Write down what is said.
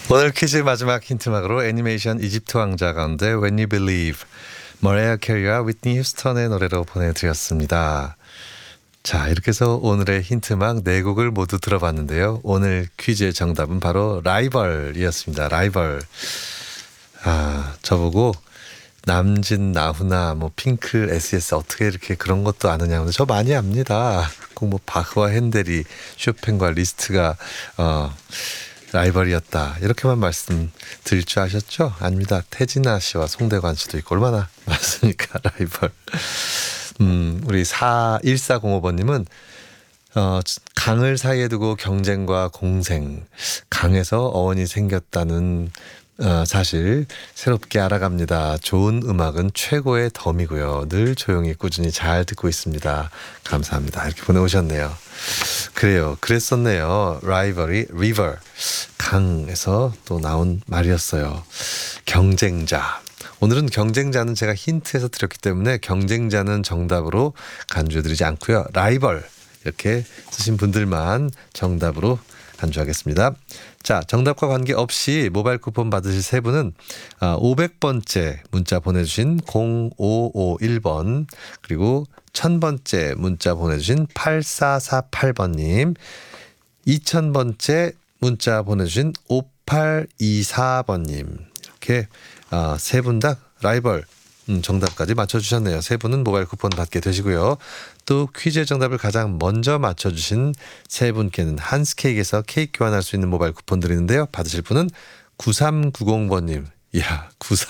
오늘 퀴즈 마지막 힌트막으로 애니메이션 이집트 왕자 가운데 When You Believe 머라이어 캐리와 위트니 휴스턴의 노래로 보내드렸습니다. 자, 이렇게 해서 오늘의 힌트막 4곡을 모두 들어봤는데요. 오늘 퀴즈의 정답은 바로 라이벌이었습니다. 라이벌. 저보고 남진, 나훈아, 핑크, SES 어떻게 이렇게 그런 것도 아느냐고. 저 많이 압니다. 꼭 바흐와 핸델이, 쇼팽과 리스트가 라이벌이었다. 이렇게만 말씀드릴 줄 아셨죠? 아닙니다. 태진아 씨와 송대관 씨도 있고 얼마나 많습니까? 라이벌. 우리 1405번님은 강을 사이에 두고 경쟁과 공생, 강에서 어원이 생겼다는 사실 새롭게 알아갑니다. 좋은 음악은 최고의 덤이고요. 늘 조용히 꾸준히 잘 듣고 있습니다. 감사합니다. 이렇게 보내오셨네요. 그래요. 그랬었네요. 라이벌이 리버, 강에서 또 나온 말이었어요. 경쟁자. 오늘은 경쟁자는 제가 힌트에서 드렸기 때문에 경쟁자는 정답으로 간주해드리지 않고요. 라이벌 이렇게 쓰신 분들만 정답으로 간주하겠습니다. 자, 정답과 관계없이 모바일 쿠폰 받으실 세 분은 500번째 문자 보내주신 0551번 그리고 1000번째 문자 보내주신 8448번님 2000번째 문자 보내주신 5824번님 이렇게 세 분 다 라이벌 정답까지 맞춰주셨네요. 세 분은 모바일 쿠폰 받게 되시고요. 또 퀴즈의 정답을 가장 먼저 맞춰주신 세 분께는 한스케이크에서 케이크 교환할 수 있는 모바일 쿠폰 드리는데요. 받으실 분은 9390번님. 이야,